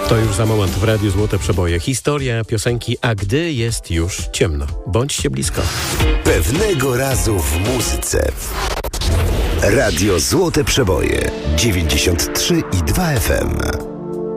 To już za moment w Radiu Złote Przeboje. Historia piosenki A gdy jest już ciemno. Bądźcie blisko. Pewnego razu w muzyce. Radio Złote Przeboje 93,2 FM.